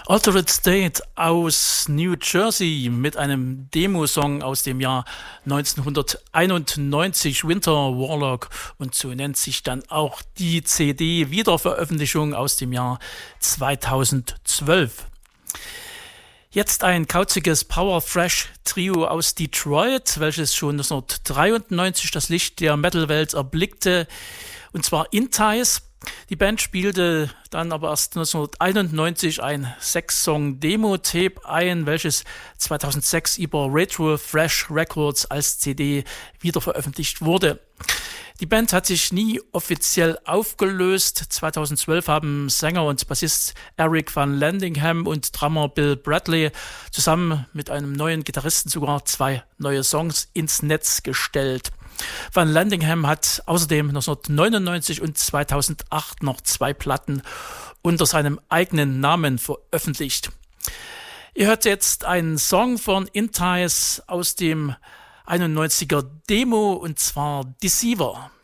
Altered State aus New Jersey mit einem Demosong aus dem Jahr 1991, Winter Warlock, und so nennt sich dann auch die CD-Wiederveröffentlichung aus dem Jahr 2012. Jetzt ein kauziges Power-Thrash-Trio aus Detroit, welches schon 1993 das Licht der Metal-Welt erblickte, und zwar Inties. Die Band spielte dann aber erst 1991 ein 6-Song-Demo-Tape ein, welches 2006 über Retro Thrash Records als CD wiederveröffentlicht wurde. Die Band hat sich nie offiziell aufgelöst. 2012 haben Sänger und Bassist Eric Van Landingham und Drummer Bill Bradley zusammen mit einem neuen Gitarristen sogar 2 neue Songs ins Netz gestellt. Van Landingham hat außerdem 1999 und 2008 noch 2 Platten unter seinem eigenen Namen veröffentlicht. Ihr hört jetzt einen Song von Inties aus dem 91er Demo, und zwar Deceiver.